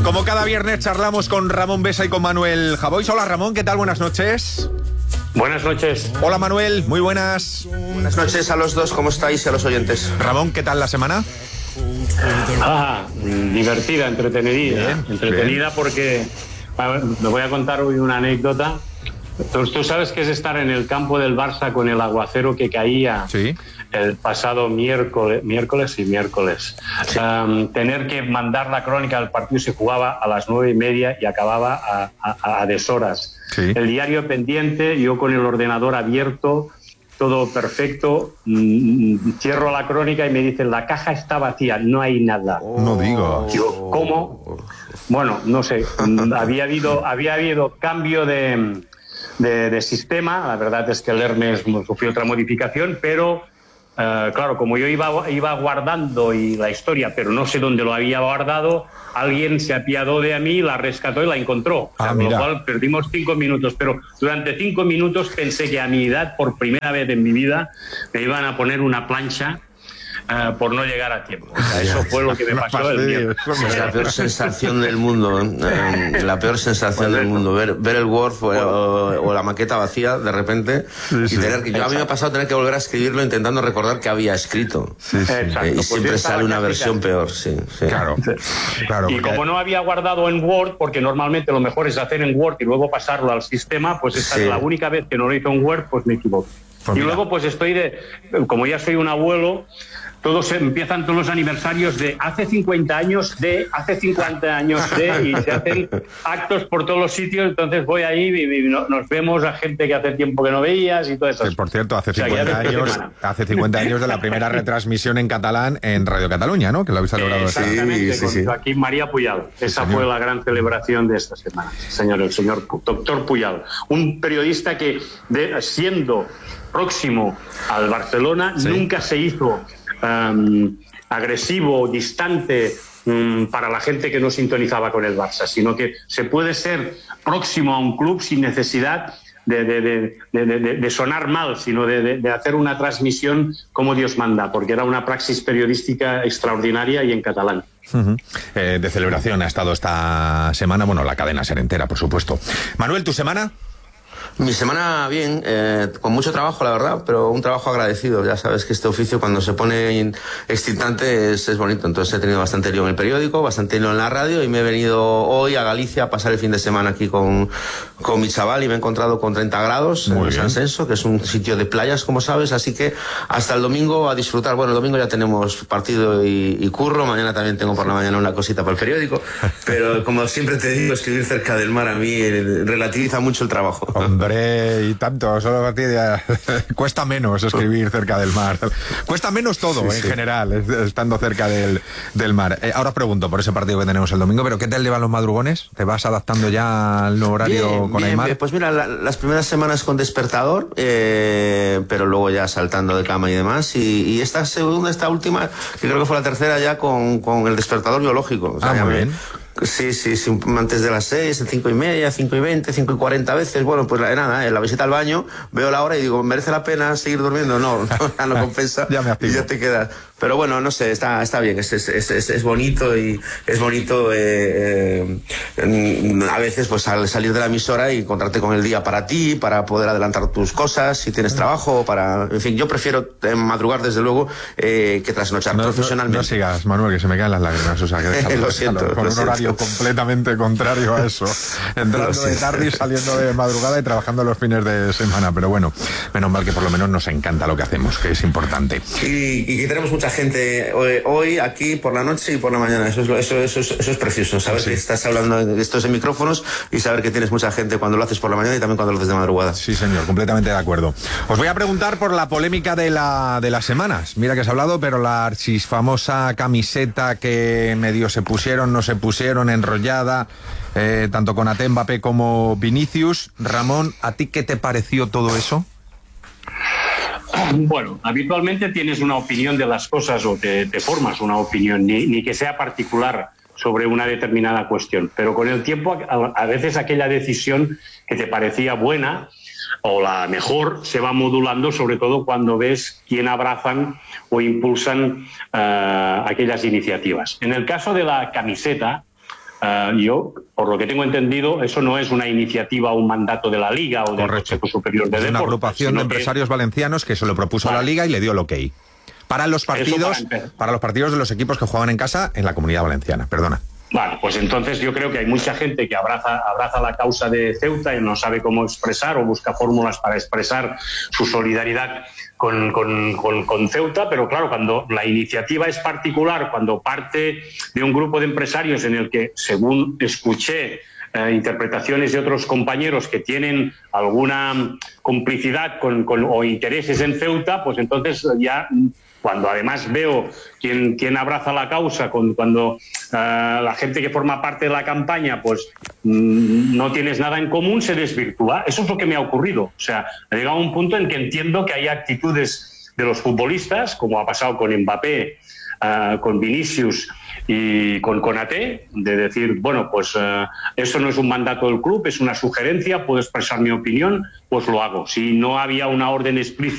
Como cada viernes charlamos con Ramón Besa y con Manuel Javois. Hola Ramón, ¿qué tal? Buenas noches. Buenas noches. Hola Manuel, muy buenas. Buenas noches a los dos, ¿cómo estáis? Y a los oyentes. Ramón, ¿qué tal la semana? Divertida, entretenida. Bien, entretenida bien. Porque me voy a contar hoy una anécdota. Tú sabes que es estar en el campo del Barça con el aguacero que caía el pasado miércoles. Sí. Tener que mandar la crónica del partido, se jugaba a las 9:30 y acababa a deshoras. Sí. El diario pendiente, yo con el ordenador abierto, todo perfecto, cierro la crónica y me dicen, la caja está vacía, no hay nada. No digo. Digo, ¿cómo? Bueno, no sé, había habido cambio de sistema. La verdad es que el Hermes sufrió otra modificación, pero claro, como yo iba guardando y la historia, pero no sé dónde lo había guardado, alguien se apiadó de mí, la rescató y la encontró. Con lo cual perdimos 5 minutos, pero durante 5 minutos pensé que a mi edad, por primera vez en mi vida, me iban a poner una plancha por no llegar a tiempo. O sea, eso fue lo que me pasó el día. Es la peor sensación del mundo, la peor sensación del mundo, ver el Word o la maqueta vacía de repente y tener que... A mí me ha pasado tener que volver a escribirlo intentando recordar que había escrito. Y siempre sale una versión peor, Claro. Y como no había guardado en Word, porque normalmente lo mejor es hacer en Word y luego pasarlo al sistema, pues esta es la única vez que no lo hizo en Word, pues me equivoco. Y luego pues como ya soy un abuelo, empiezan todos los aniversarios de hace 50 años y se hacen actos por todos los sitios. Entonces voy ahí y nos vemos a gente que hace tiempo que no veías y todo eso. Por cierto, hace 50 años de la primera retransmisión en catalán en Radio Cataluña, ¿no? Que lo habéis celebrado. Exactamente, con Joaquín María Puyal. Esa fue la gran celebración de esta semana. El señor doctor Puyal, un periodista que, siendo próximo al Barcelona, nunca se hizo agresivo, distante para la gente que no sintonizaba con el Barça, sino que se puede ser próximo a un club sin necesidad de sonar mal, sino de hacer una transmisión como Dios manda, porque era una praxis periodística extraordinaria y en catalán. De celebración ha estado esta semana, bueno, la cadena SER entera, por supuesto. Manuel, ¿tu semana? Mi semana bien, con mucho trabajo, la verdad, pero un trabajo agradecido. Ya sabes que este oficio, cuando se pone excitante, es bonito. Entonces he tenido bastante lío en el periódico, bastante lío en la radio, y me he venido hoy a Galicia a pasar el fin de semana aquí con mi chaval, y me he encontrado con 30 grados en San Senso, que es un sitio de playas, como sabes, así que hasta el domingo a disfrutar. Bueno, el domingo ya tenemos partido y curro, mañana también tengo por la mañana una cosita para el periódico, pero como siempre te digo, escribir cerca del mar a mí relativiza mucho el trabajo. Hombre, y tanto, solo a ti cuesta menos escribir cerca del mar. Cuesta menos todo, en general, estando cerca del mar. Ahora os pregunto por ese partido que tenemos el domingo, pero ¿qué tal llevan los madrugones? ¿Te vas adaptando ya al nuevo horario con Aimar? Pues mira, las primeras semanas con despertador, pero luego ya saltando de cama y demás, y esta última, que creo que fue la tercera ya con el despertador biológico. O sea, muy bien. Sí, antes de las 6, 5:30, 5:20, 5:40 veces. Bueno, pues nada, en la visita al baño, veo la hora y digo, ¿merece la pena seguir durmiendo? No compensa. Y ya te quedas. Pero bueno, no sé, está bien, es bonito, y es bonito a veces pues salir de la emisora y encontrarte con el día para ti, para poder adelantar tus cosas, si tienes trabajo, en fin, yo prefiero madrugar desde luego que trasnochar profesionalmente. No sigas, Manuel, que se me caen las lágrimas, o sea, que déjalo, lo siento. Con un horario completamente contrario a eso, entrando de tarde y saliendo de madrugada y trabajando los fines de semana, pero bueno, menos mal que por lo menos nos encanta lo que hacemos, que es importante. Y que tenemos mucha gente hoy aquí por la noche y por la mañana. Eso es precioso, ¿sabes? Que estás hablando de estos en micrófonos y saber que tienes mucha gente cuando lo haces por la mañana y también cuando lo haces de madrugada. Sí, señor, completamente de acuerdo. Os voy a preguntar por la polémica de las semanas. Mira que has hablado, pero la archifamosa camiseta que medio se pusieron, no se pusieron, enrollada, tanto con Mbappé como Vinicius. Ramón, ¿a ti qué te pareció todo eso? Bueno, habitualmente tienes una opinión de las cosas o te formas una opinión, ni que sea particular sobre una determinada cuestión, pero con el tiempo a veces aquella decisión que te parecía buena o la mejor se va modulando, sobre todo cuando ves quién abrazan o impulsan aquellas iniciativas. En el caso de la camiseta, Yo, por lo que tengo entendido, eso no es una iniciativa o un mandato de la Liga o del Consejo Superior de Deportes. Es una agrupación de empresarios valencianos que se lo propuso a la Liga y le dio el ok. Para los partidos de los equipos que juegan en casa en la Comunidad Valenciana. Perdona. Vale, pues entonces yo creo que hay mucha gente que abraza la causa de Ceuta y no sabe cómo expresar o busca fórmulas para expresar su solidaridad con Ceuta, pero claro, cuando la iniciativa es particular, cuando parte de un grupo de empresarios en el que, según escuché, interpretaciones de otros compañeros que tienen alguna complicidad o intereses en Ceuta, pues entonces ya... Cuando además veo quién abraza la causa, cuando la gente que forma parte de la campaña, pues no tienes nada en común, se desvirtúa. Eso es lo que me ha ocurrido. O sea, ha llegado a un punto en que entiendo que hay actitudes de los futbolistas, como ha pasado con Mbappé, con Vinicius y con Konaté, de decir, bueno, pues eso no es un mandato del club, es una sugerencia, puedo expresar mi opinión, pues lo hago. Si no había una orden explícita